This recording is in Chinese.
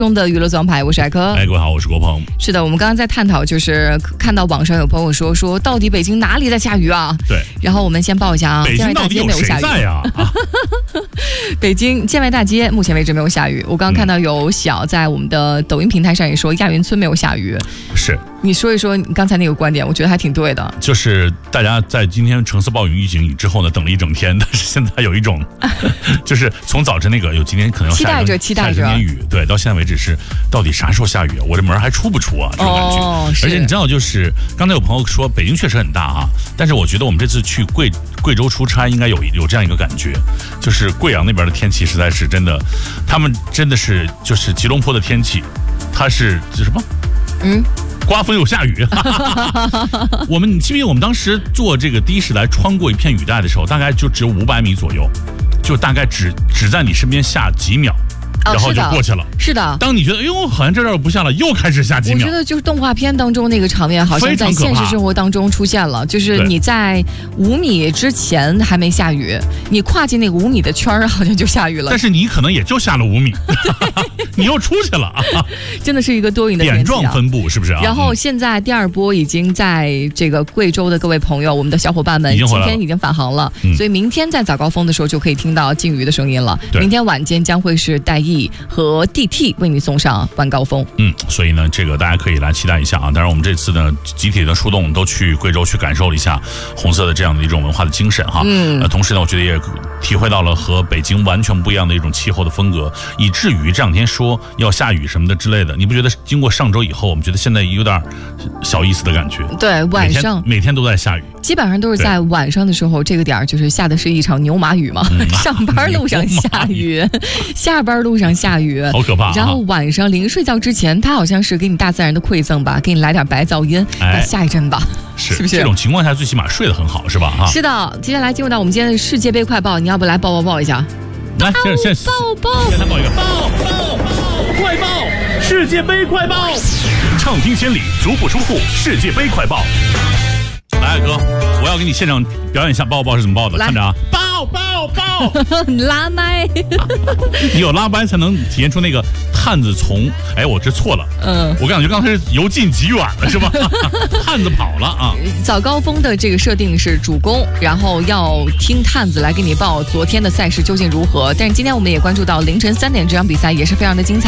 中的娱乐总排，我是艾科。 各位好，我是国鹏。 是的，我们刚刚在探讨，就是看到网上有朋友说到底北京哪里在下雨啊？ 对。 然后我们先报一下啊， 北京到底有谁在呀？ 北京建外大街目前为止没有下雨。我刚刚看到有小在我们的抖音平台上也说亚运村没有下雨。 是。 你说一说你刚才那个观点，我觉得还挺对的。 就是大家在今天橙色暴雨预警之后呢，等了一整天，但是现在有一种，就是从早晨那个有今天可能要下期待着下雨，对，到现在为止是到底啥时候下雨啊？我这门还出不出啊？这种感觉。而且你知道，就是刚才有朋友说北京确实很大啊，但是我觉得我们这次去贵州出差应该有这样一个感觉，就是贵阳那边的天气实在是真的，他们真的是就是吉隆坡的天气，它是什么？刮风又下雨。你记不记得我们当时坐这个第一时来穿过一片雨带的时候，大概就只有500米左右，就大概只在你身边下几秒。然后就过去了。 是的。 当你觉得好像这儿不下了，又开始下几秒。 我觉得就是动画片当中那个场面，好像在现实生活当中出现了。就是你在5米之前还没下雨，你跨进那个5米的圈儿，好像就下雨了。 但是你可能也就下了5米，你又出去了啊！ 真的是一个多云的天气。 点状分布是不是啊？ 然后现在第二波已经在这个贵州的各位朋友，我们的小伙伴们今天已经返航了，所以明天在早高峰的时候就可以听到禁雨的声音了。明天晚间将会是带和 DT 为你送上晚高峰。 所以呢，这个大家可以来期待一下啊。当然，我们这次呢，集体的出动都去贵州去感受了一下红色的这样的一种文化的精神哈。同时呢，我觉得也体会到了和北京完全不一样的一种气候的风格，以至于这两天说要下雨什么的之类的，你不觉得经过上周以后，我们觉得现在有点小意思的感觉？对，晚上每天都在下雨。基本上都是在晚上的时候，这个点就是下的是一场牛马雨嘛。上班路上下雨，下班路上下雨， 好可怕。 然后晚上临睡觉之前，它好像是给你大自然的馈赠吧，给你来点白噪音，来下一阵吧，是不是？ 这种情况下最起码睡得很好，是吧？ 是的。接下来进入到我们今天的世界杯快报，你要不来报一下？ 来，先报一个快报，世界杯快报，畅听千里，足不出户，世界杯快报。来，哥，我要给你现场表演一下报是怎么报的，看着啊，报， 拉麦， 你有拉麦才能体现出那个探子从，我这错了，我感觉刚才是由近及远了，是吧？探子跑了啊。 早高峰的这个设定是主攻，然后要听探子来给你报昨天的赛事究竟如何。但是今天我们也关注到凌晨3点这场比赛也是非常的精彩。